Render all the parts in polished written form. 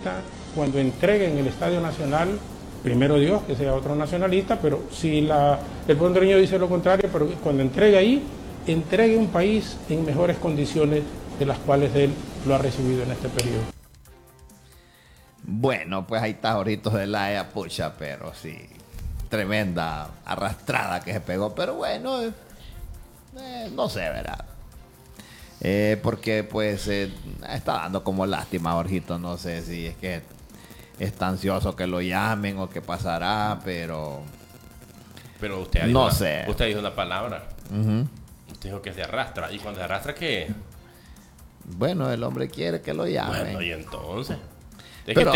nacionalista, cuando entregue en el Estadio Nacional, primero Dios que sea otro nacionalista, pero si el pueblo hondureño dice lo contrario, pero cuando entregue ahí, entregue un país en mejores condiciones de las cuales él lo ha recibido en este periodo. Bueno, pues ahí está Jorgito Zelaya, pucha, pero sí, tremenda arrastrada que se pegó, pero bueno, no sé, ¿verdad? Porque pues está dando como lástima Jorgito, no sé si es que está ansioso que lo llamen o qué pasará, pero usted dijo no sé. Usted dijo una palabra. Usted dijo que se arrastra. ¿Y cuando se arrastra qué? Bueno, el hombre quiere que lo llamen. Bueno, y entonces. Pero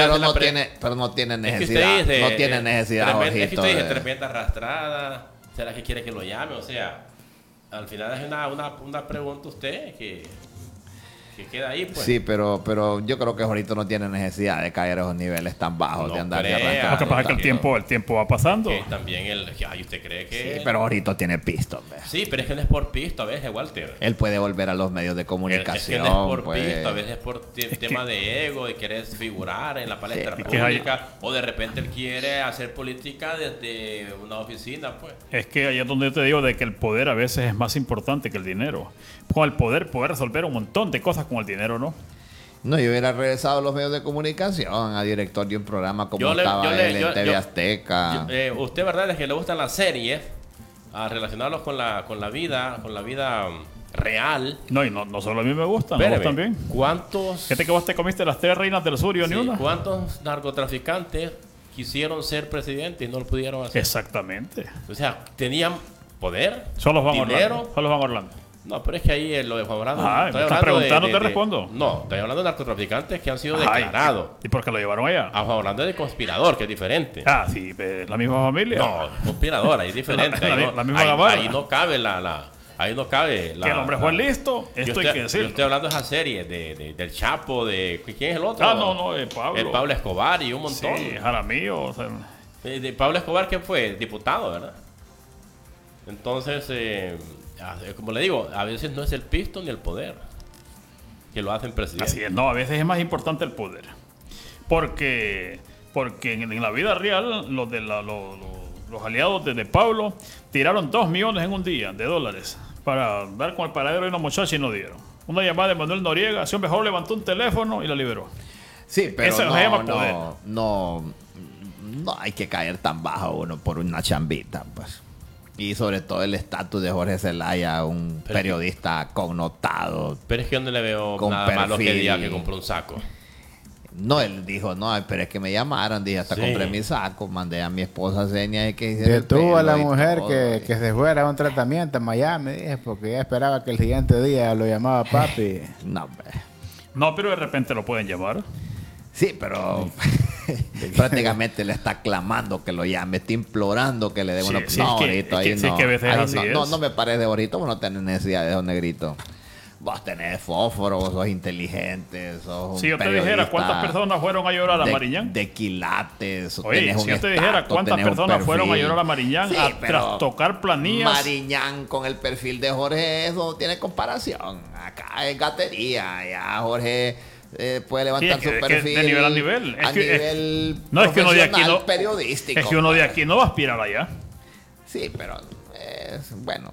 no tiene necesidad. Es que no tiene necesidad, Jorgito. Es que usted dice tremenda arrastrada. ¿Será que quiere que lo llame? O sea, al final es una pregunta usted que queda ahí, pues. Sí, pero yo creo que Jorgito no tiene necesidad de caer a esos niveles tan bajos, No de andar crea. arrastrando. Lo que pasa es que el tiempo va pasando. Que también ¿usted cree que...? Sí, pero Jorgito tiene pisto, hombre. Sí, pero es que no es por pisto a veces, Walter. Él puede volver a los medios de comunicación. Es que no es por pues. pisto, a veces es por tema de ego, de querer figurar en la palestra Sí, pública, o de repente él quiere hacer política desde una oficina, pues. Es que ahí es donde yo te digo de que el poder a veces es más importante que el dinero. Con el poder resolver un montón de cosas, con el dinero no. No, yo hubiera regresado a los medios de comunicación, a director de un programa como estaba él en TV Azteca. Usted, ¿verdad? Es que le gustan las series, a relacionarlos con la vida real. No, y no solo a mí me gustan, Espéreme, me gustan bien. ¿Cuántos Fíjate que vos te comiste las 3 reinas del sur y yo ni una. ¿Cuántos narcotraficantes quisieron ser presidentes y no lo pudieron hacer? Exactamente. O sea, tenían poder, Solo Juan dinero. Orlando. Solo Juan Orlando. No, pero es que ahí lo de Juan Orlando. Ah, estoy ¿me estás hablando preguntando? Te respondo. No, estoy hablando de narcotraficantes que han sido Ay, declarados. ¿y por qué lo llevaron allá? A Juan Orlando es de conspirador, que es diferente. Ah, sí, la misma familia. No, conspirador, ahí es diferente. La misma gabarra. Ahí no cabe ahí no cabe la... Que el hombre fue listo, esto hay que Yo decirlo. estoy hablando de esa serie, del Chapo, ¿quién es el otro? Ah, no, Pablo. El Pablo Escobar y un montón. Sí, Jaramillo. O sea, De Pablo Escobar, ¿quién fue? Diputado, ¿verdad? Entonces, como le digo, a veces no es el pisto ni el poder que lo hacen presidente. así es, no, a veces es más importante el poder. Porque en la vida real, los aliados de Pablo tiraron 2 millones en un día de dólares para dar con el paradero de una muchacha y no dieron. Una llamada de Manuel Noriega, ese hombre mejor levantó un teléfono y la liberó. Sí, pero Eso se llama poder. no hay que caer tan bajo uno por una chambita, pues. Y sobre todo el estatus de Jorge Zelaya, un periodista connotado. Pero es que yo no le veo con nada malo que perfil. diga que compró un saco. No, él dijo, no, pero es que me llamaron, dije, hasta Sí. compré mi saco, mandé a mi esposa señas y que hiciera el Detuvo a la pelo y mujer todo, que se fuera a un tratamiento en Miami, dije, porque ella esperaba que el siguiente día lo llamaba papi. No, hombre. No, pero de repente lo pueden llamar. Sí, pero prácticamente le está clamando que lo llame, está implorando que le dé Sí, una... sí, no, es que- Jorito, es que- ahí sí, no. que a veces Ahí así es. no me parece, Jorito, vos no tenés necesidad de esos negritos. Vos tenés fósforo, vos sos inteligente, sos un Si yo te dijera periodista cuántas personas fueron a llorar a Mariñán. de quilates, Oye, tenés si un yo te dijera estatus, cuántas tenés un personas fueron a perfil. llorar a Mariñán Sí, a pero trastocar planillas. Mariñán con el perfil de Jorge, eso no tiene comparación. Acá es gatería, ya Jorge puede levantar Sí, es que- su es que perfil de nivel a nivel. Es a que- nivel No, es que uno de aquí profesional, no. periodístico. Es que uno de aquí no va a aspirar allá. Sí, pero bueno.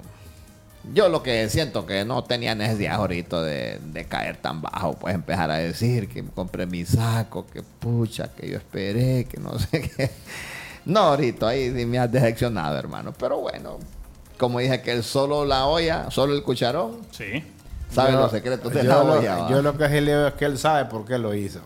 Yo lo que siento que no tenía necesidad ahorita de caer tan bajo, pues empezar a decir que compré mi saco, que pucha, que yo esperé, que no sé qué. No, ahorita ahí sí me has decepcionado, hermano. Pero bueno, como dije que solo la olla, solo el cucharón, Sí. sabe los secretos de la olla. ¿va? Yo lo que sí le digo es que él sabe por qué lo hizo.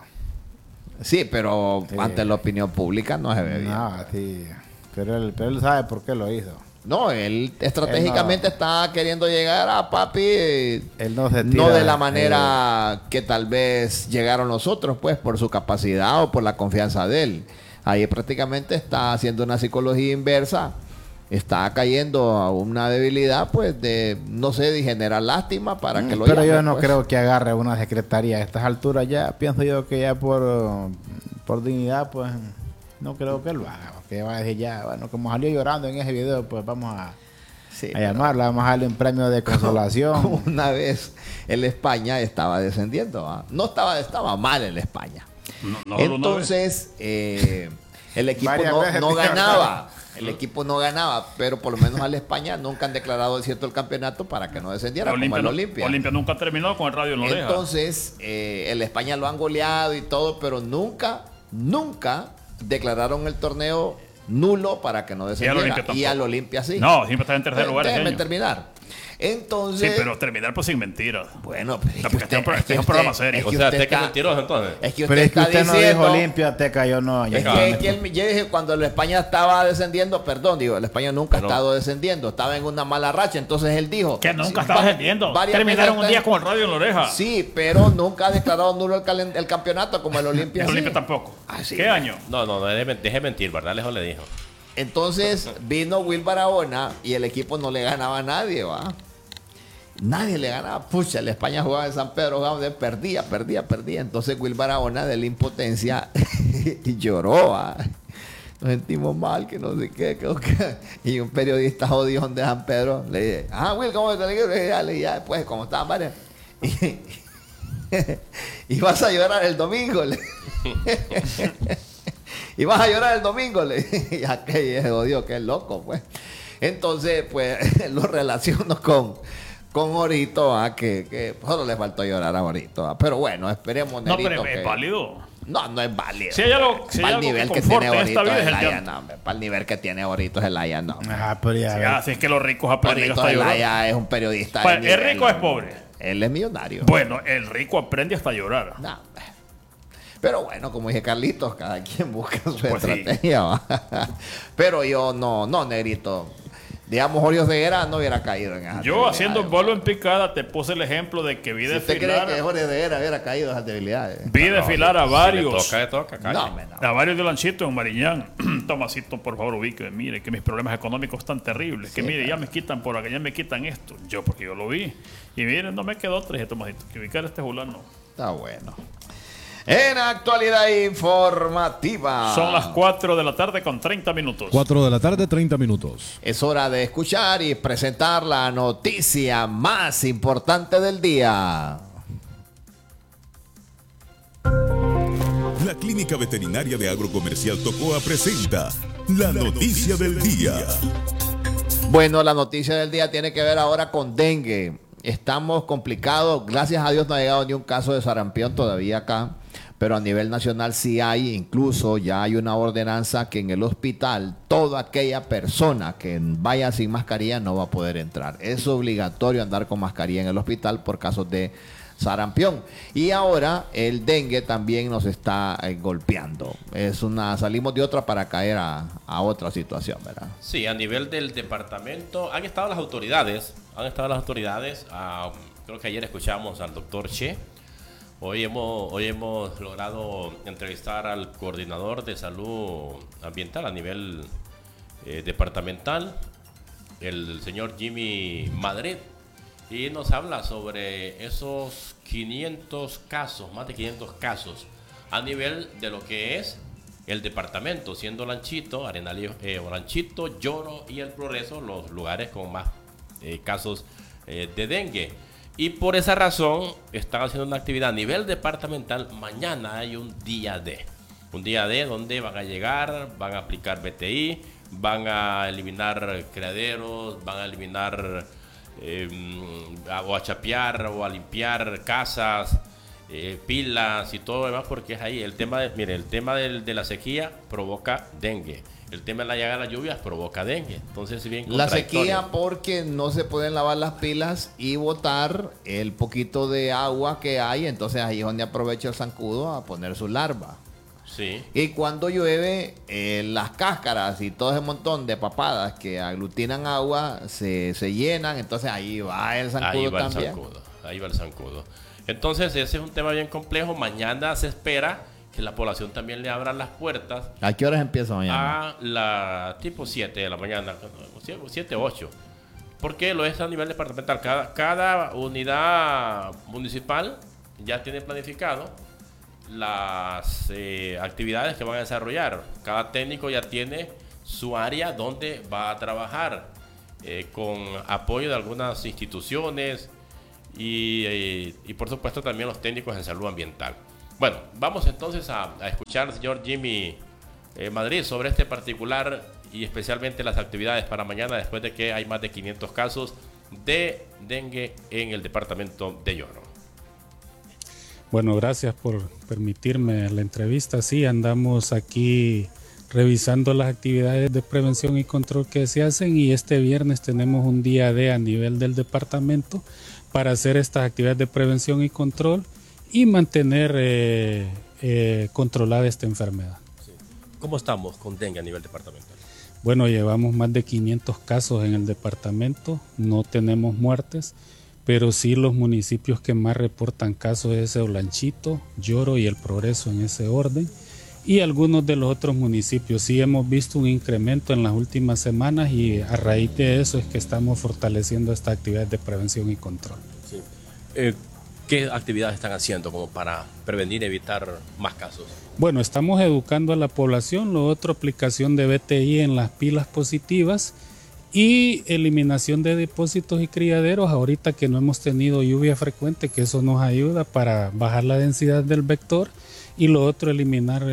Sí, pero Sí. ante la opinión pública no se ve bien. No, sí. Pero él sabe por qué lo hizo. No, él estratégicamente está queriendo llegar a papi. Él no se tira. No de la manera que tal vez llegaron los otros, pues, por su capacidad o por la confianza de él. Ahí prácticamente está haciendo una psicología inversa. Está cayendo a una debilidad, pues, no sé, de generar lástima para que lo Pero llamen, yo no pues. creo que agarre una secretaría a estas alturas ya. Pienso yo que ya por dignidad, pues, no creo que lo haga. Que va a decir ya, bueno, como salió llorando en ese video, pues vamos Sí, a llamarla, vamos a darle un premio de consolación. Una vez el España estaba descendiendo. ¿Va? No estaba mal el España. No, solo una vez. Entonces, el equipo Varias veces no te ganaba. El equipo no ganaba, pero por lo menos a la España nunca han declarado desierto el campeonato para que no descendiera como el Olimpia. Olimpia nunca ha terminado con el radio en la oreja. Entonces, el España lo han goleado y todo, pero nunca declararon el torneo nulo para que no descendiera. Y al Olimpia sí. No, siempre está en tercer lugar. Déjeme terminar. Entonces, Sí, pero terminar pues sin mentiras. bueno, pero No, porque este es un programa serio. O sea, Teca es mentiroso entonces. Es que Pero es que está usted no dijo diciendo. Olimpia, Teca, yo no. Es que yo dije cuando la España estaba descendiendo, el España nunca ha estado descendiendo, estaba en una mala racha, entonces él dijo Que nunca sí, estaba descendiendo. varias Terminaron veces un día con el radio en la oreja. Sí, pero nunca ha declarado nulo el campeonato como el Olimpia. El sí. Olimpia tampoco. Sí. ¿Qué año? No, deje mentir, ¿verdad? Lejos le dijo. Entonces vino Will Barahona y el equipo no le ganaba a nadie, ¿va? Nadie le ganaba. Pucha, la España jugaba en San Pedro, perdía. Entonces Will Barahona de la impotencia lloró, ¿va? Nos sentimos mal, que no sé qué. Y un periodista jodido de San Pedro le dije, Will, ¿cómo te le ya después, ¿cómo estaban varias? Y vas a llorar el domingo. Y vas a llorar el domingo. Y aquel jodido, que es loco, pues. Entonces, pues, lo relaciono con Orito, que solo le faltó llorar a Orito. Pero bueno, esperemos, No, Nerito, pero es válido. No es válido. Si hay algo, Para el nivel que conforta tiene en esta Orito vida es el Zelaya, llanto. no, hombre. Para el nivel que tiene Orito Zelaya, no. Pero ya, Sí, así es que los ricos aprenden Orito hasta llorar. Zelaya es un periodista. Pues, de nivel, ¿el rico es no, pobre? Él es millonario. Bueno, el rico aprende hasta llorar. No, pero bueno, como dije Carlitos, cada quien busca su Pues sí. estrategia. ¿Va? Pero yo no, Negrito. Digamos, Jorge Ceguera no hubiera caído en esa Yo debilidad, haciendo el vuelo en picada te puse el ejemplo de que vi Si usted cree desfilar, que Jorge Ceguera hubiera caído en esas debilidades. vi desfilar a varios. Si le toca, calle. No, hombre, no. A varios de Lanchito en Mariñán. Tomasito, por favor, ubíqueme. Mire, que mis problemas económicos están terribles. Que mire, ya me quitan por acá, ya me quitan esto. Porque yo lo vi. Y miren, no me quedó tres, Tomasito. Que ubicar a este fulano. Está bueno. En actualidad informativa. Son las 4 de la tarde con 30 minutos. 4 de la tarde, 30 minutos. Es hora de escuchar y presentar la noticia más importante del día. La Clínica Veterinaria de Agrocomercial Tocoa presenta la noticia del día. Bueno, la noticia del día tiene que ver ahora con dengue. Estamos complicados. Gracias a Dios no ha llegado ni un caso de sarampión todavía acá. Pero a nivel nacional sí hay, incluso ya hay una ordenanza que en el hospital toda aquella persona que vaya sin mascarilla no va a poder entrar. Es obligatorio andar con mascarilla en el hospital por casos de sarampión. Y ahora el dengue también nos está golpeando. Salimos de otra para caer a otra situación, ¿verdad? Sí, a nivel del departamento han estado las autoridades. Creo que ayer escuchamos al doctor Che. Hoy hemos logrado entrevistar al coordinador de salud ambiental a nivel departamental, el señor Jimmy Madrid, y nos habla sobre esos 500 casos, más de 500 casos, a nivel de lo que es el departamento, siendo Lanchito, Lanchito, Lloro y El Progreso los lugares con más casos de dengue. Y por esa razón están haciendo una actividad a nivel departamental. Mañana hay un día D donde van a llegar, van a aplicar BTI, van a eliminar criaderos, van a eliminar o a chapear o a limpiar casas, pilas y todo lo demás, porque es ahí el tema de la sequía provoca dengue. El tema de la llegada de las lluvias provoca dengue. Entonces, si bien la sequía porque no se pueden lavar las pilas y botar el poquito de agua que hay. Entonces ahí es donde aprovecha el zancudo a poner su larva. Sí. Y cuando llueve, las cáscaras y todo ese montón de papadas que aglutinan agua se llenan. Entonces ahí va el zancudo también. Ahí va el zancudo. Entonces ese es un tema bien complejo. Mañana se espera que la población también le abra las puertas. ¿A qué horas empieza mañana? A la tipo 7 de la mañana, 7 o 8. Porque lo es a nivel departamental. Cada unidad municipal ya tiene planificado las actividades que van a desarrollar. Cada técnico ya tiene su área donde va a trabajar, con apoyo de algunas instituciones y por supuesto también los técnicos en salud ambiental. Bueno, vamos entonces a escuchar al señor Jimmy Madrid sobre este particular y especialmente las actividades para mañana después de que hay más de 500 casos de dengue en el departamento de Yoro. Bueno, gracias por permitirme la entrevista. Sí, andamos aquí revisando las actividades de prevención y control que se hacen y este viernes tenemos un día D a nivel del departamento para hacer estas actividades de prevención y control y mantener controlada esta enfermedad. Sí. ¿Cómo estamos con dengue a nivel departamental? Bueno, llevamos más de 500 casos en el departamento, no tenemos muertes, pero sí los municipios que más reportan casos es Olanchito, Yoro y El Progreso en ese orden. Y algunos de los otros municipios sí hemos visto un incremento en las últimas semanas y a raíz de eso es que estamos fortaleciendo estas actividades de prevención y control. Sí. ¿Qué actividades están haciendo como para prevenir y evitar más casos? Bueno, estamos educando a la población, lo otro aplicación de BTI en las pilas positivas y eliminación de depósitos y criaderos ahorita que no hemos tenido lluvia frecuente, que eso nos ayuda para bajar la densidad del vector. Y lo otro, eliminar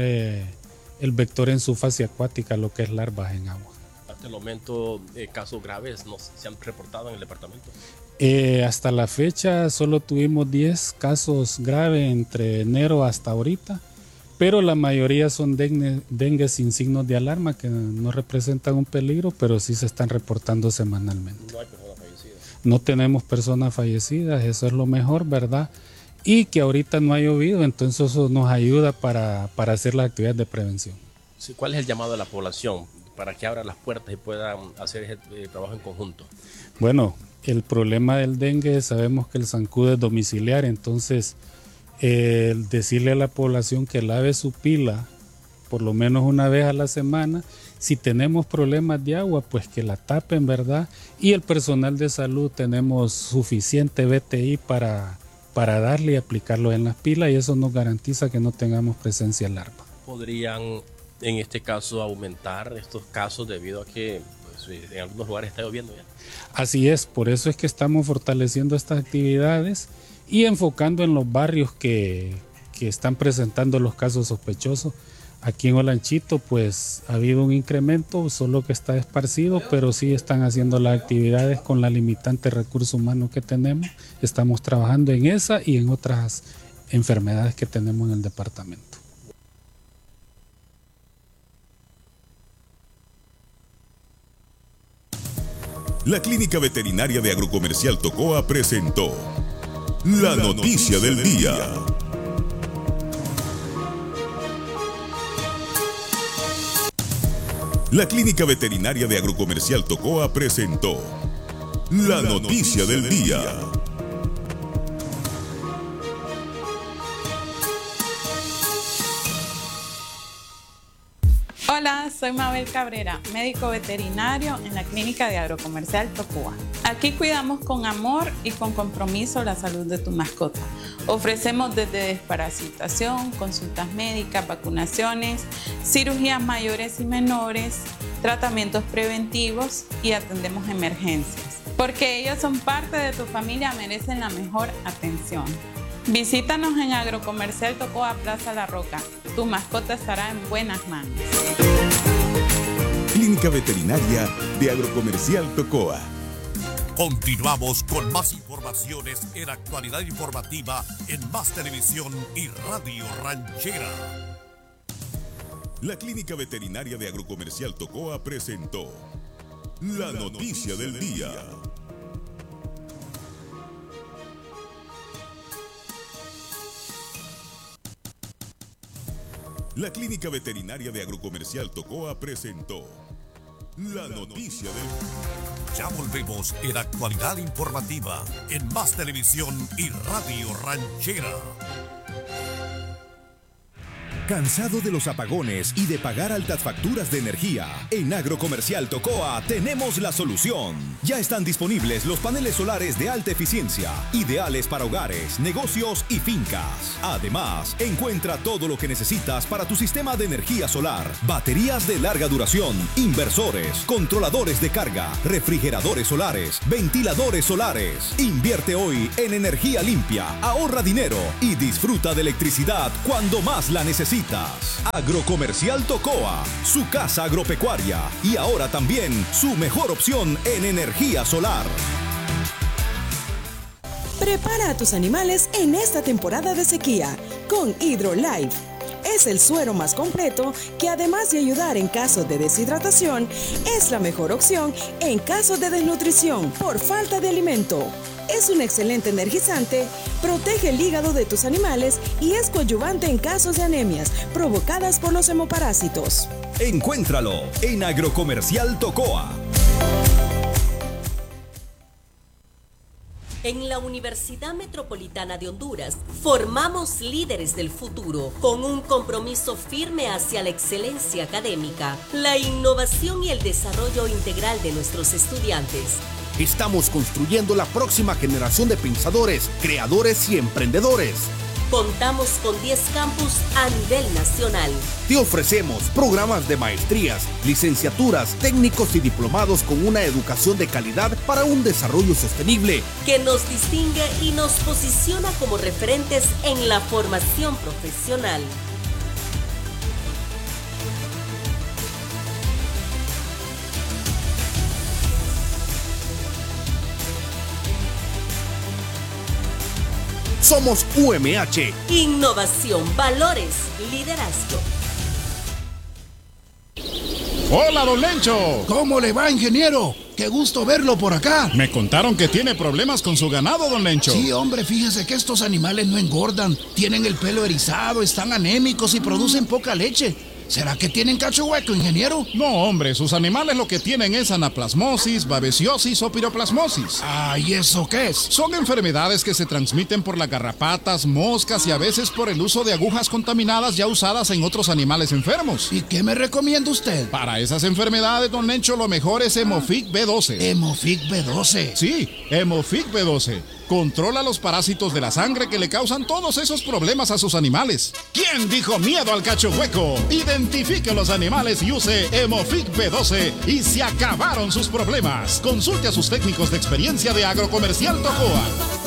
el vector en su fase acuática, lo que es larvas en agua. Hasta el momento, casos graves no se han reportado en el departamento. Hasta la fecha solo tuvimos 10 casos graves entre enero hasta ahorita, pero la mayoría son dengue sin signos de alarma que no representan un peligro, pero sí se están reportando semanalmente. No hay personas fallecidas. No tenemos personas fallecidas, eso es lo mejor, ¿verdad? Y que ahorita no ha llovido, entonces eso nos ayuda para hacer las actividades de prevención. Sí, ¿cuál es el llamado de la población para que abran las puertas y puedan hacer ese trabajo en conjunto? Bueno, el problema del dengue, sabemos que el zancudo es domiciliario, entonces decirle a la población que lave su pila por lo menos una vez a la semana. Si tenemos problemas de agua, pues que la tapen, ¿verdad? Y el personal de salud tenemos suficiente BTI para darle y aplicarlo en las pilas y eso nos garantiza que no tengamos presencia de larva. ¿Podrían en este caso aumentar estos casos debido a que pues, en algunos lugares está lloviendo ya? Así es, por eso es que estamos fortaleciendo estas actividades y enfocando en los barrios que están presentando los casos sospechosos. Aquí en Olanchito pues ha habido un incremento, solo que está esparcido, pero sí están haciendo las actividades con la limitante recurso humano que tenemos. Estamos trabajando en esa y en otras enfermedades que tenemos en el departamento. La Clínica Veterinaria de Agrocomercial Tocoa presentó la noticia del día. La Clínica Veterinaria de Agrocomercial Tocoa presentó la noticia del día. Hola, soy Mabel Cabrera, médico veterinario en la Clínica de Agrocomercial Tocoa. Aquí cuidamos con amor y con compromiso la salud de tu mascota. Ofrecemos desde desparasitación, consultas médicas, vacunaciones, cirugías mayores y menores, tratamientos preventivos y atendemos emergencias. Porque ellos son parte de tu familia, merecen la mejor atención. Visítanos en Agrocomercial Tocoa Plaza La Roca. Tu mascota estará en buenas manos. Clínica Veterinaria de Agrocomercial Tocoa. Continuamos con más informaciones en Actualidad Informativa en Más Televisión y Radio Ranchera. La Clínica Veterinaria de Agrocomercial Tocoa presentó la noticia del día. La Clínica Veterinaria de Agrocomercial Tocoa presentó la noticia del... Ya volvemos en Actualidad Informativa en Más Televisión y Radio Ranchera. ¿Cansado de los apagones y de pagar altas facturas de energía? En Agrocomercial Tocoa tenemos la solución. Ya están disponibles los paneles solares de alta eficiencia, ideales para hogares, negocios y fincas. Además, encuentra todo lo que necesitas para tu sistema de energía solar: baterías de larga duración, inversores, controladores de carga, refrigeradores solares, ventiladores solares. Invierte hoy en energía limpia, ahorra dinero y disfruta de electricidad cuando más la necesitas. Agrocomercial Tocoa, su casa agropecuaria y ahora también su mejor opción en energía solar. Prepara a tus animales en esta temporada de sequía con HydroLife. Es el suero más completo que, además de ayudar en caso de deshidratación, es la mejor opción en caso de desnutrición por falta de alimento. Es un excelente energizante, protege el hígado de tus animales y es coadyuvante en casos de anemias provocadas por los hemoparásitos. Encuéntralo en Agrocomercial Tocoa. En la Universidad Metropolitana de Honduras formamos líderes del futuro con un compromiso firme hacia la excelencia académica, la innovación y el desarrollo integral de nuestros estudiantes. Estamos construyendo la próxima generación de pensadores, creadores y emprendedores. Contamos con 10 campus a nivel nacional. Te ofrecemos programas de maestrías, licenciaturas, técnicos y diplomados con una educación de calidad para un desarrollo sostenible que nos distingue y nos posiciona como referentes en la formación profesional. Somos UMH. Innovación, valores, liderazgo. Hola, don Lencho. ¿Cómo le va, ingeniero? Qué gusto verlo por acá. Me contaron que tiene problemas con su ganado, don Lencho. Sí, hombre, fíjese que estos animales no engordan. Tienen el pelo erizado, están anémicos y producen poca leche. ¿Será que tienen cacho hueco, ingeniero? No, hombre, sus animales lo que tienen es anaplasmosis, babesiosis o piroplasmosis. Ah, ¿y eso qué es? Son enfermedades que se transmiten por las garrapatas, moscas y a veces por el uso de agujas contaminadas ya usadas en otros animales enfermos. ¿Y qué me recomienda usted? Para esas enfermedades, don Lencho, lo mejor es Hemofic B12. ¿Hemofic B12? Sí, Hemofic B12. Controla los parásitos de la sangre que le causan todos esos problemas a sus animales. ¿Quién dijo miedo al cacho hueco? Identifique los animales y use Hemofic B12 y se acabaron sus problemas. Consulte a sus técnicos de experiencia de Agrocomercial Tocoa.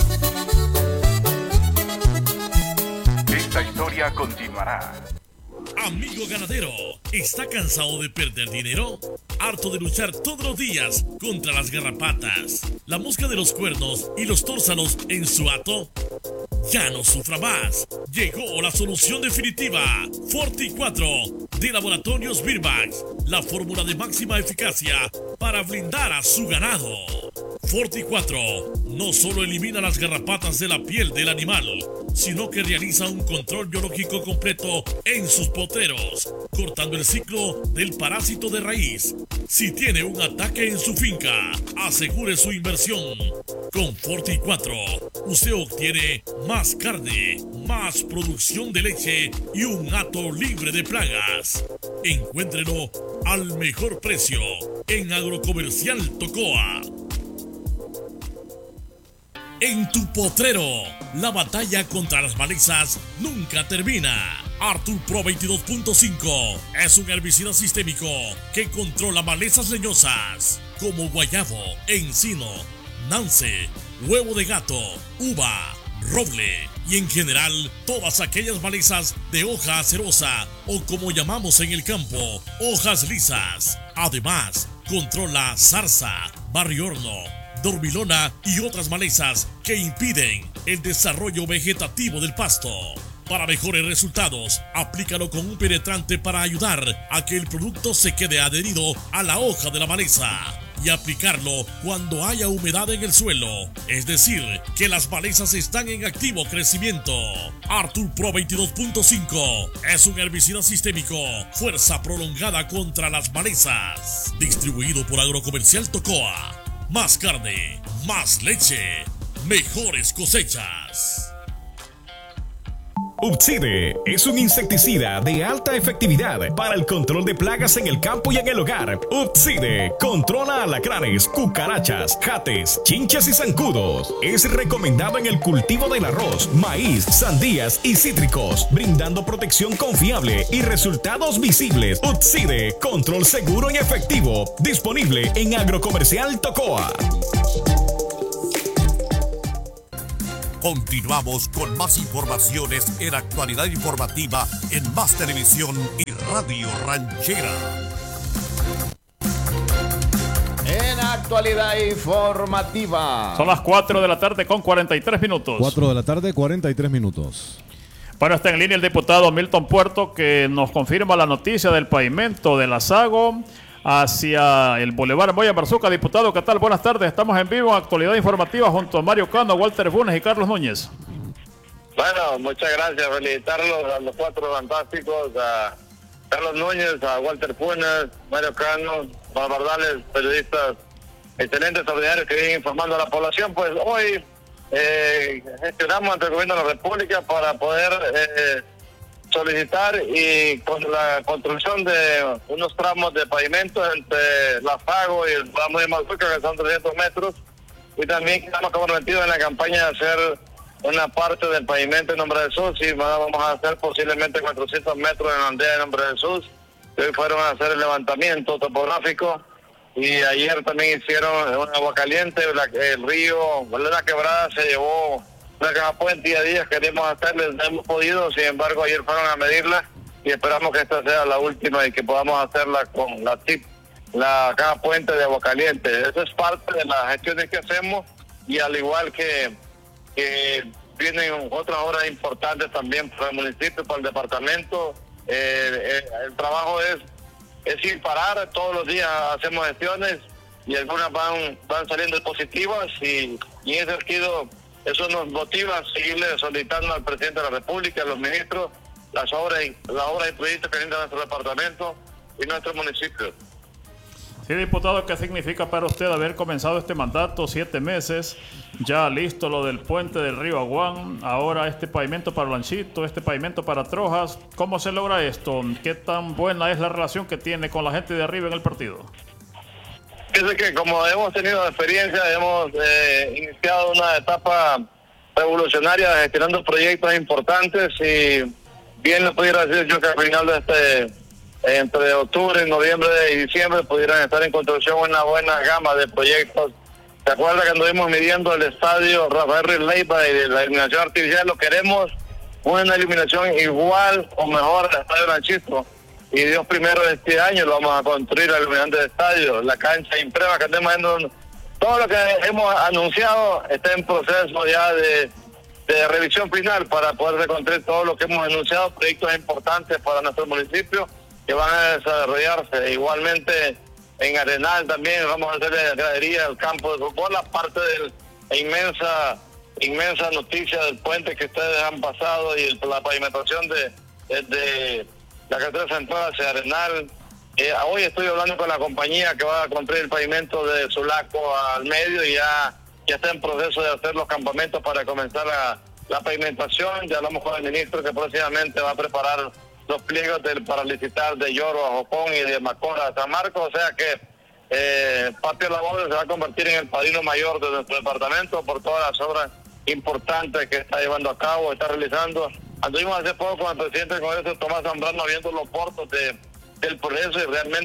Esta historia continuará. Amigo ganadero, ¿está cansado de perder dinero? ¿Harto de luchar todos los días contra las garrapatas, la mosca de los cuernos y los tórsanos en su hato? Ya no sufra más. Llegó la solución definitiva. Forti 4 de Laboratorios Birbax, la fórmula de máxima eficacia para blindar a su ganado. Forti 4 no solo elimina las garrapatas de la piel del animal, sino que realiza un control biológico completo en sus potreros, cortando el ciclo del parásito de raíz. Si tiene un ataque en su finca, asegure su inversión. Con Forti 4, usted obtiene más carne, más producción de leche y un hato libre de plagas. Encuéntrelo al mejor precio en Agrocomercial Tocoa. En tu potrero, la batalla contra las malezas nunca termina. Arthur Pro 22.5 es un herbicida sistémico que controla malezas leñosas como guayabo, encino, nance, huevo de gato, uva, roble y en general todas aquellas malezas de hoja acerosa o como llamamos en el campo, hojas lisas. Además, controla zarza, barriorno, dormilona y otras malezas que impiden el desarrollo vegetativo del pasto. Para mejores resultados, aplícalo con un penetrante para ayudar a que el producto se quede adherido a la hoja de la maleza y aplicarlo cuando haya humedad en el suelo, es decir, que las malezas están en activo crecimiento. Arthur Pro 22.5 es un herbicida sistémico, fuerza prolongada contra las malezas, distribuido por Agrocomercial Tocoa. Más carne, más leche, mejores cosechas. Upside es un insecticida de alta efectividad para el control de plagas en el campo y en el hogar. Upside controla alacranes, cucarachas, jates, chinches y zancudos. Es recomendado en el cultivo del arroz, maíz, sandías y cítricos, brindando protección confiable y resultados visibles. Upside, control seguro y efectivo. Disponible en Agrocomercial Tocoa. Continuamos con más informaciones en Actualidad Informativa en Más Televisión y Radio Ranchera. En Actualidad Informativa. Son las 4 de la tarde con 43 minutos. 4 de la tarde, 43 minutos. Bueno, está en línea el diputado Milton Puerto, que nos confirma la noticia del pavimento de la Sago hacia el Boulevard Moya Marzuca. Diputado, ¿qué tal? Buenas tardes. Estamos en vivo en Actualidad Informativa junto a Mario Cano, Walter Funes y Carlos Núñez. Bueno, muchas gracias. Felicitarlos a los 4 fantásticos, a Carlos Núñez, a Walter Funes, Mario Cano, Barbardales, periodistas excelentes, extraordinarios que vienen informando a la población. Pues hoy gestionamos ante el Gobierno de la República para poder solicitar y con la construcción de unos tramos de pavimento entre La Sago y el tramo de Marzuca, que son 300 metros, y también estamos comprometidos en la campaña de hacer una parte del pavimento en Nombre de Jesús, y vamos a hacer posiblemente 400 metros en la aldea de Nombre de Jesús, que hoy fueron a hacer el levantamiento topográfico, y ayer también hicieron un agua caliente, el río, la quebrada se llevó una caja puente y a días queremos hacerles, no hemos podido, sin embargo ayer fueron a medirla y esperamos que esta sea la última y que podamos hacerla con la caja puente de agua caliente. Eso es parte de las gestiones que hacemos, y al igual que vienen otras obras importantes también para el municipio, para el departamento. El trabajo es ir parar, todos los días hacemos gestiones y algunas van saliendo positivas, y en ese sentido eso nos motiva a seguirle solicitando al presidente de la República, a los ministros, las obras y proyectos que brinda nuestro departamento y nuestro municipio. Sí, diputado, ¿qué significa para usted haber comenzado este mandato 7 meses? Ya listo lo del puente del río Aguán, ahora este pavimento para Lanchito, este pavimento para Trojas. ¿Cómo se logra esto? ¿Qué tan buena es la relación que tiene con la gente de arriba en el partido? Fíjese que como hemos tenido experiencia, hemos iniciado una etapa revolucionaria gestionando proyectos importantes, y bien lo pudiera decir yo que al final de entre octubre, noviembre y diciembre pudieran estar en construcción una buena gama de proyectos. ¿Se acuerda que anduvimos midiendo el estadio Rafael Ruiz Leiva y la iluminación artificial? Lo queremos una iluminación igual o mejor al estadio Lanchito. Y Dios primero de este año lo vamos a construir al iluminante de estadio, la cancha imprema que estemos viendo. Todo lo que hemos anunciado está en proceso ya de revisión final para poder reconstruir todo lo que hemos anunciado, proyectos importantes para nuestro municipio que van a desarrollarse. Igualmente en Arenal también vamos a hacer gradería del campo de fútbol, aparte de la inmensa noticia del puente que ustedes han pasado y la pavimentación de la carretera central hacia Arenal. Hoy estoy hablando con la compañía que va a construir el pavimento de Sulaco al medio, y ya está en proceso de hacer los campamentos para comenzar la pavimentación. Ya hablamos con el ministro que próximamente va a preparar los pliegos para licitar de Lloro a Jopón y de Macora a San Marcos, o sea que Patio Labores se va a convertir en el padrino mayor de nuestro departamento por todas las obras importantes que está llevando a cabo, está realizando. Anduvimos hace poco con el presidente del Congreso, Tomás Zambrano, viendo los portos del proceso, y realmente